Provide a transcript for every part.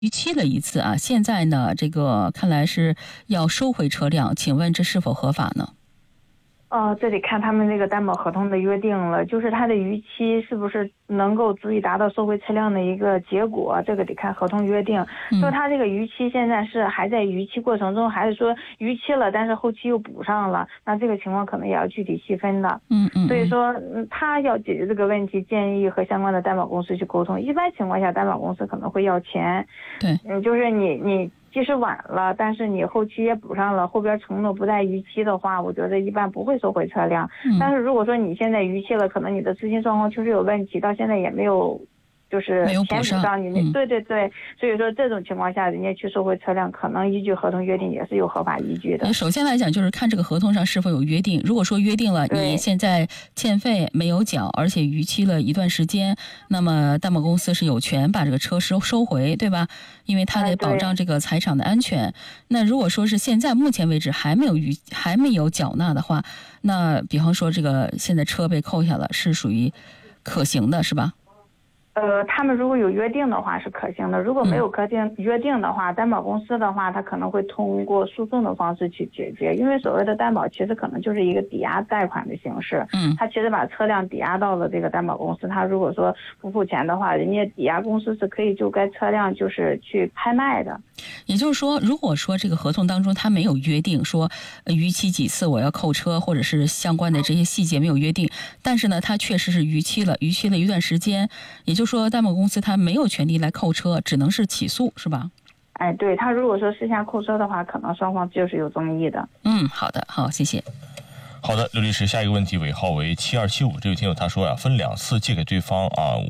逾期了一次啊，现在呢，这个看来是要收回车辆，请问这是否合法呢？ 这得看他们这个担保合同的约定了，就是他的逾期是不是能够足以达到收回车辆的一个结果，这个得看合同约定。说他这个逾期现在是还在逾期过程中，还是说逾期了，但是后期又补上了，那这个情况可能也要具体细分的。所以说，他要解决这个问题，建议和相关的担保公司去沟通。一般情况下，担保公司可能会要钱。 对， 就是你即使晚了，但是你后期也补上了，后边承诺不再逾期的话，我觉得一般不会收回车辆。但是如果说你现在逾期了，可能你的资金状况确实有问题，到现在也没有就是钱补上你那，对，所以说这种情况下，人家去收回车辆，可能依据合同约定也是有合法依据的。 首先来讲，就是看这个合同上是否有约定。如果说约定了你现在欠费没有缴，而且逾期了一段时间，那么担保公司是有权把这个车收回，对吧？因为它得保障这个财产的安全。那如果说是现在目前为止还没有缴纳的话，那比方说这个现在车被扣下了，是属于可行的，是吧？ 他们如果有约定的话是可行的，如果没有约定的话，担保公司的话，他可能会通过诉讼的方式去解决。因为所谓的担保其实可能就是一个抵押贷款的形式，他其实把车辆抵押到了这个担保公司，他如果说不付钱的话，人家抵押公司是可以就该车辆就是去拍卖的。 也就是说，如果说这个合同当中他没有约定说逾期几次我要扣车，或者是相关的这些细节没有约定，但是呢他确实是逾期了一段时间，也就是说担保公司他没有权利来扣车，只能是起诉，是吧？ 对，他如果说私下扣车的话，可能双方就是有争议的。 好的，好，谢谢。 好的，刘律师，下一个问题尾号为7275，这位听友他说分2次借给对方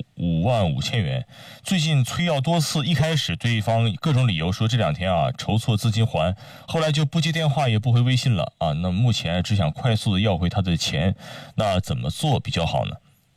55000元，最近催要多次，一开始对方各种理由说这2天筹措资金还，后来就不接电话也不回微信了那目前只想快速的要回他的钱，那怎么做比较好呢？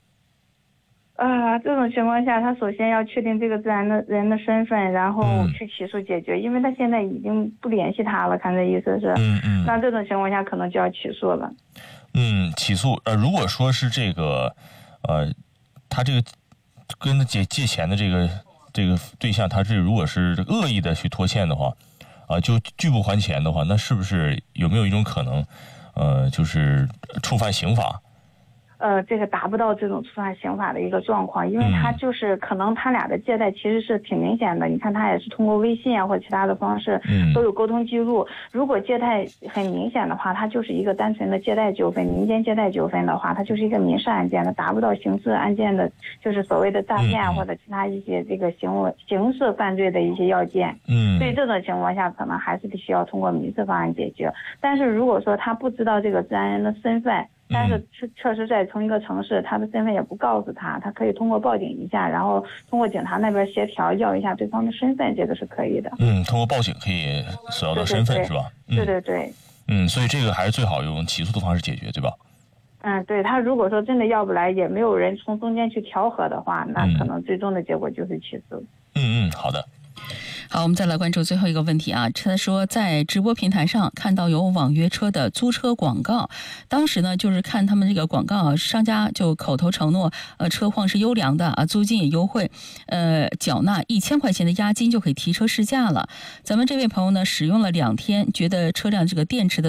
这种情况下，他首先要确定这个自然的人的身份，然后去起诉解决，因为他现在已经不联系他了，看这意思是，那这种情况下可能就要起诉了。 起诉如果说是这个他这个跟他借钱的这个对象，他如果是恶意的去拖欠的话就拒不还钱的话，那是不是有没有一种可能就是触犯刑法？ 这个达不到这种触犯刑法的一个状况，因为他就是可能他俩的借贷其实是挺明显的，你看他也是通过微信或者其他的方式都有沟通记录。如果借贷很明显的话，它就是一个单纯的借贷纠纷，民间借贷纠纷的话，它就是一个民事案件的，达不到刑事案件的，就是所谓的诈骗或者其他一些这个刑事犯罪的一些要件。所以这种情况下可能还是得需要通过民事方案解决。但是如果说他不知道这个自然人的身份，但是确实在同一个城市，他的身份也不告诉他，他可以通过报警一下，然后通过警察那边协调要一下对方的身份，这个是可以的。通过报警可以索要到身份，是吧？ 对。 所以这个还是最好用起诉的方式解决，对吧？ 对，他如果说真的要不来，也没有人从中间去调和的话，那可能最终的结果就是起诉。 好的。 好，我们再来关注最后一个问题他说在直播平台上看到有网约车的租车广告，当时呢就是看他们这个广告商家就口头承诺车况是优良的租金也优惠，缴纳1000块钱的押金就可以提车试驾了。咱们这位朋友呢使用了2天，觉得车辆这个电池的